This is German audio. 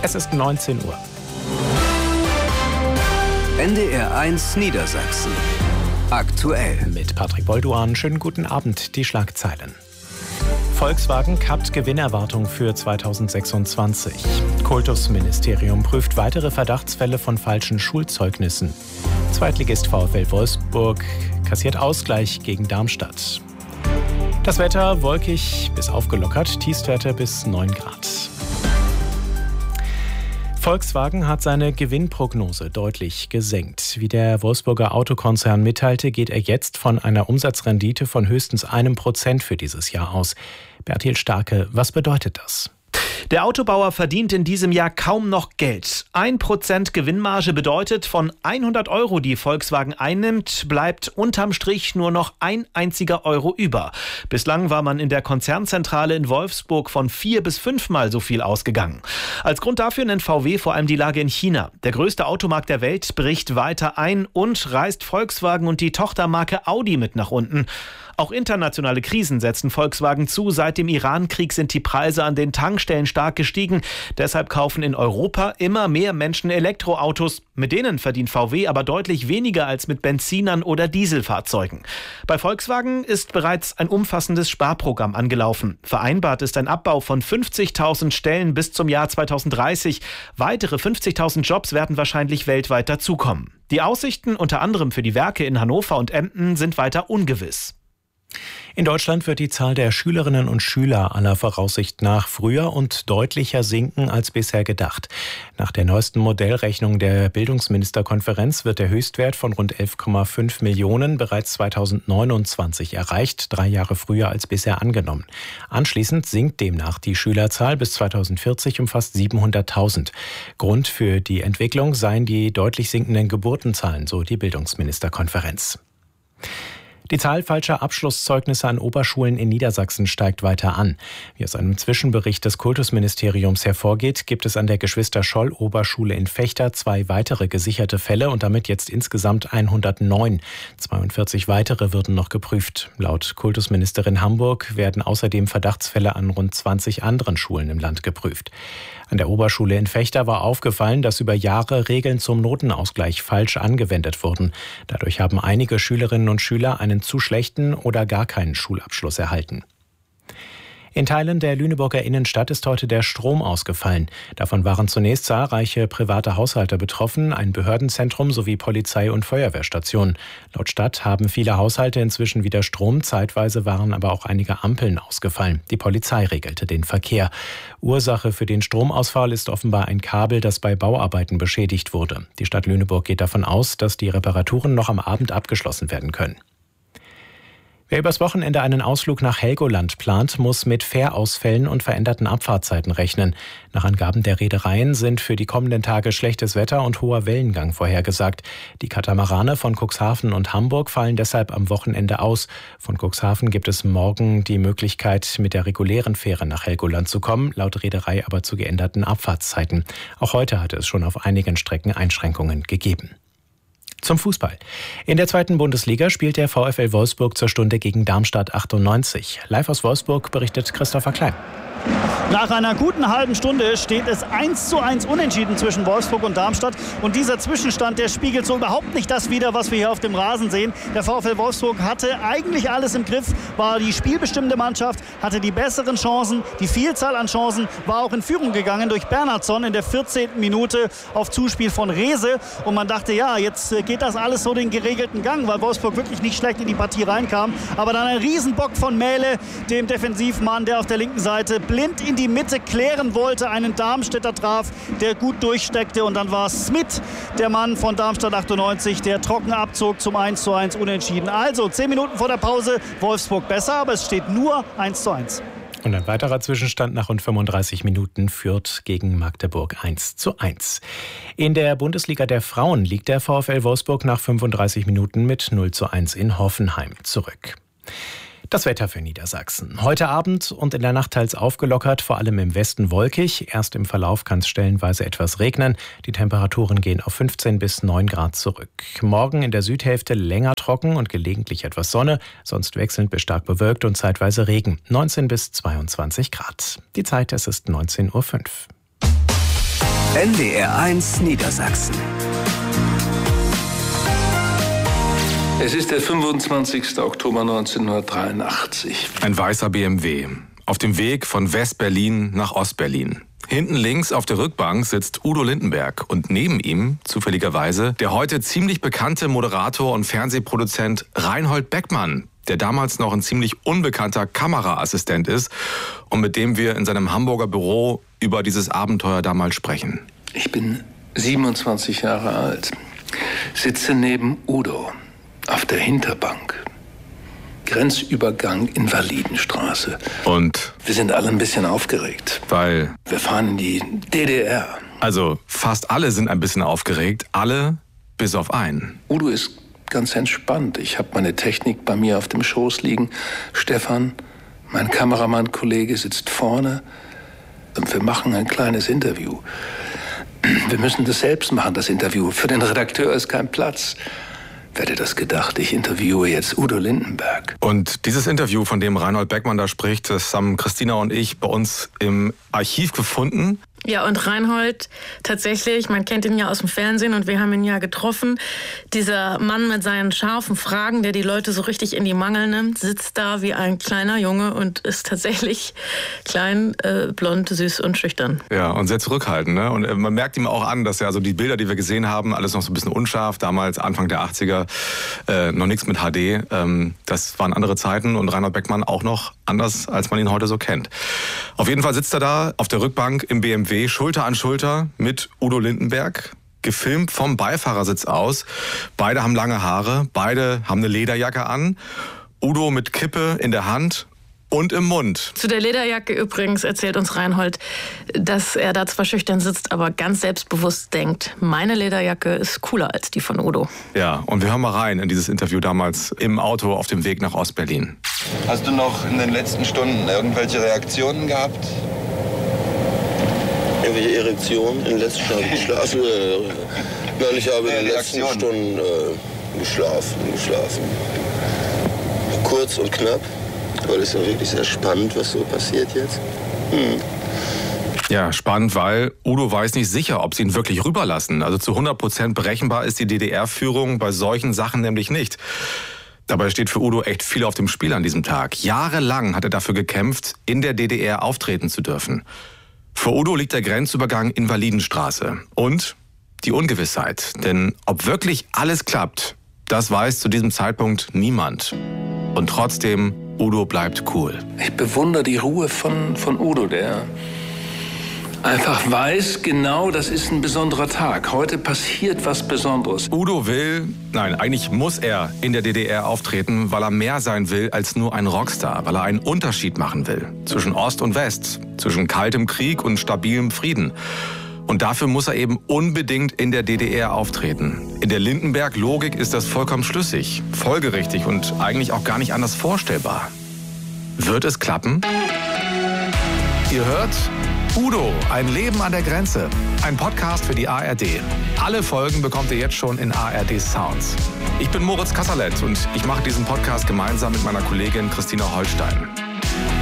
Es ist 19 Uhr. NDR1 Niedersachsen. Aktuell. Mit Patrick Bolduan. Schönen guten Abend. Die Schlagzeilen. Volkswagen kappt Gewinnerwartung für 2026. Kultusministerium prüft weitere Verdachtsfälle von falschen Schulzeugnissen. Zweitligist VfL Wolfsburg kassiert Ausgleich gegen Darmstadt. Das Wetter wolkig bis aufgelockert, Tiefstwerte bis 9 Grad. Volkswagen hat seine Gewinnprognose deutlich gesenkt. Wie der Wolfsburger Autokonzern mitteilte, geht er jetzt von einer Umsatzrendite von höchstens 1% für dieses Jahr aus. Bertil Starke, was bedeutet das? Der Autobauer verdient in diesem Jahr kaum noch Geld. 1% Gewinnmarge bedeutet, von 100 Euro, die Volkswagen einnimmt, bleibt unterm Strich nur noch ein einziger Euro über. Bislang war man in der Konzernzentrale in Wolfsburg von 4- bis 5-mal so viel ausgegangen. Als Grund dafür nennt VW vor allem die Lage in China. Der größte Automarkt der Welt bricht weiter ein und reißt Volkswagen und die Tochtermarke Audi mit nach unten. Auch internationale Krisen setzen Volkswagen zu. Seit dem Iran-Krieg sind die Preise an den Tankstellen stark gestiegen. Deshalb kaufen in Europa immer mehr Menschen Elektroautos. Mit denen verdient VW aber deutlich weniger als mit Benzinern oder Dieselfahrzeugen. Bei Volkswagen ist bereits ein umfassendes Sparprogramm angelaufen. Vereinbart ist ein Abbau von 50.000 Stellen bis zum Jahr 2030. Weitere 50.000 Jobs werden wahrscheinlich weltweit dazukommen. Die Aussichten unter anderem für die Werke in Hannover und Emden sind weiter ungewiss. In Deutschland wird die Zahl der Schülerinnen und Schüler aller Voraussicht nach früher und deutlicher sinken als bisher gedacht. Nach der neuesten Modellrechnung der Bildungsministerkonferenz wird der Höchstwert von rund 11,5 Millionen bereits 2029 erreicht, 3 Jahre früher als bisher angenommen. Anschließend sinkt demnach die Schülerzahl bis 2040 um fast 700.000. Grund für die Entwicklung seien die deutlich sinkenden Geburtenzahlen, so die Bildungsministerkonferenz. Die Zahl falscher Abschlusszeugnisse an Oberschulen in Niedersachsen steigt weiter an. Wie aus einem Zwischenbericht des Kultusministeriums hervorgeht, gibt es an der Geschwister-Scholl-Oberschule in Vechta 2 weitere gesicherte Fälle und damit jetzt insgesamt 109. 42 weitere würden noch geprüft. Laut Kultusministerin Hamburg werden außerdem Verdachtsfälle an rund 20 anderen Schulen im Land geprüft. An der Oberschule in Vechta war aufgefallen, dass über Jahre Regeln zum Notenausgleich falsch angewendet wurden. Dadurch haben einige Schülerinnen und Schüler einen zu schlechten oder gar keinen Schulabschluss erhalten. In Teilen der Lüneburger Innenstadt ist heute der Strom ausgefallen. Davon waren zunächst zahlreiche private Haushalte betroffen, ein Behördenzentrum sowie Polizei- und Feuerwehrstationen. Laut Stadt haben viele Haushalte inzwischen wieder Strom, zeitweise waren aber auch einige Ampeln ausgefallen. Die Polizei regelte den Verkehr. Ursache für den Stromausfall ist offenbar ein Kabel, das bei Bauarbeiten beschädigt wurde. Die Stadt Lüneburg geht davon aus, dass die Reparaturen noch am Abend abgeschlossen werden können. Wer übers Wochenende einen Ausflug nach Helgoland plant, muss mit Fährausfällen und veränderten Abfahrtzeiten rechnen. Nach Angaben der Reedereien sind für die kommenden Tage schlechtes Wetter und hoher Wellengang vorhergesagt. Die Katamarane von Cuxhaven und Hamburg fallen deshalb am Wochenende aus. Von Cuxhaven gibt es morgen die Möglichkeit, mit der regulären Fähre nach Helgoland zu kommen, laut Reederei aber zu geänderten Abfahrtszeiten. Auch heute hatte es schon auf einigen Strecken Einschränkungen gegeben. Zum Fußball. In der 2. Bundesliga spielt der VfL Wolfsburg zur Stunde gegen Darmstadt 98. Live aus Wolfsburg berichtet Christopher Klein. Nach einer guten halben Stunde steht es 1:1 unentschieden zwischen Wolfsburg und Darmstadt. Und dieser Zwischenstand, der spiegelt so überhaupt nicht das wider, was wir hier auf dem Rasen sehen. Der VfL Wolfsburg hatte eigentlich alles im Griff, war die spielbestimmende Mannschaft, hatte die besseren Chancen, die Vielzahl an Chancen, war auch in Führung gegangen durch Bernhardsson in der 14. Minute auf Zuspiel von Rehse. Und man dachte, ja, jetzt geht das alles so den geregelten Gang, weil Wolfsburg wirklich nicht schlecht in die Partie reinkam. Aber dann ein Riesenbock von Mähle, dem Defensivmann, der auf der linken Seite blind in die Mitte klären wollte, einen Darmstädter traf, der gut durchsteckte, und dann war Smith, der Mann von Darmstadt 98, der trocken abzog zum 1:1 unentschieden. Also 10 Minuten vor der Pause, Wolfsburg besser, aber es steht nur 1:1. Und ein weiterer Zwischenstand nach rund 35 Minuten: Fürth gegen Magdeburg 1:1. In der Bundesliga der Frauen liegt der VfL Wolfsburg nach 35 Minuten mit 0:1 in Hoffenheim zurück. Das Wetter für Niedersachsen. Heute Abend und in der Nacht teils aufgelockert, vor allem im Westen wolkig. Erst im Verlauf kann es stellenweise etwas regnen. Die Temperaturen gehen auf 15 bis 9 Grad zurück. Morgen in der Südhälfte länger trocken und gelegentlich etwas Sonne, sonst wechselnd bis stark bewölkt und zeitweise Regen. 19 bis 22 Grad. Die Zeit, es ist 19:05 Uhr. NDR1 Niedersachsen. Es ist der 25. Oktober 1983. Ein weißer BMW. Auf dem Weg von West-Berlin nach Ost-Berlin. Hinten links auf der Rückbank sitzt Udo Lindenberg und neben ihm, zufälligerweise, der heute ziemlich bekannte Moderator und Fernsehproduzent Reinhold Beckmann, der damals noch ein ziemlich unbekannter Kameraassistent ist und mit dem wir in seinem Hamburger Büro über dieses Abenteuer damals sprechen. Ich bin 27 Jahre alt, sitze neben Udo auf der Hinterbank. Grenzübergang Invalidenstraße. Und? Wir sind alle ein bisschen aufgeregt. Weil? Wir fahren in die DDR. Also fast alle sind ein bisschen aufgeregt, alle bis auf einen. Udo ist ganz entspannt. Ich habe meine Technik bei mir auf dem Schoß liegen. Stefan, mein Kameramann-Kollege, sitzt vorne. Und wir machen ein kleines Interview. Wir müssen das selbst machen, das Interview. Für den Redakteur ist kein Platz. Wer hätte das gedacht? Ich interviewe jetzt Udo Lindenberg. Und dieses Interview, von dem Reinhold Beckmann da spricht, das haben Christina und ich bei uns im Archiv gefunden. Ja, und Reinhold, tatsächlich, man kennt ihn ja aus dem Fernsehen und wir haben ihn ja getroffen. Dieser Mann mit seinen scharfen Fragen, der die Leute so richtig in die Mangel nimmt, sitzt da wie ein kleiner Junge und ist tatsächlich klein, blond, süß und schüchtern. Ja, und sehr zurückhaltend, ne? Und man merkt ihm auch an, dass ja so die Bilder, die wir gesehen haben, alles noch so ein bisschen unscharf, damals Anfang der 80er, noch nichts mit HD. Das waren andere Zeiten und Reinhold Beckmann auch noch anders, als man ihn heute so kennt. Auf jeden Fall sitzt er da auf der Rückbank im BMW, Schulter an Schulter mit Udo Lindenberg, gefilmt vom Beifahrersitz aus. Beide haben lange Haare, beide haben eine Lederjacke an. Udo mit Kippe in der Hand und im Mund. Zu der Lederjacke übrigens erzählt uns Reinhold, dass er da zwar schüchtern sitzt, aber ganz selbstbewusst denkt, meine Lederjacke ist cooler als die von Udo. Ja, und wir hören mal rein in dieses Interview damals im Auto auf dem Weg nach Ostberlin. Hast du noch in den letzten Stunden irgendwelche Reaktionen gehabt? Irgendwelche Erektionen in den letzten Stunden geschlafen? Nein, ich habe in den letzten Stunden geschlafen. Kurz und knapp, weil es ja wirklich sehr spannend, was so passiert jetzt. Ja, spannend, weil Udo weiß nicht sicher, ob sie ihn wirklich rüberlassen. Also zu 100% berechenbar ist die DDR-Führung bei solchen Sachen nämlich nicht. Dabei steht für Udo echt viel auf dem Spiel an diesem Tag. Jahrelang hat er dafür gekämpft, in der DDR auftreten zu dürfen. Vor Udo liegt der Grenzübergang Invalidenstraße und die Ungewissheit. Denn ob wirklich alles klappt, das weiß zu diesem Zeitpunkt niemand. Und trotzdem, Udo bleibt cool. Ich bewundere die Ruhe von Udo, der einfach weiß, genau, das ist ein besonderer Tag. Heute passiert was Besonderes. Udo eigentlich muss er in der DDR auftreten, weil er mehr sein will als nur ein Rockstar, weil er einen Unterschied machen will zwischen Ost und West, zwischen kaltem Krieg und stabilem Frieden. Und dafür muss er eben unbedingt in der DDR auftreten. In der Lindenberg-Logik ist das vollkommen schlüssig, folgerichtig und eigentlich auch gar nicht anders vorstellbar. Wird es klappen? Ihr hört Udo, ein Leben an der Grenze. Ein Podcast für die ARD. Alle Folgen bekommt ihr jetzt schon in ARD Sounds. Ich bin Moritz Kasserlet und ich mache diesen Podcast gemeinsam mit meiner Kollegin Christina Holstein.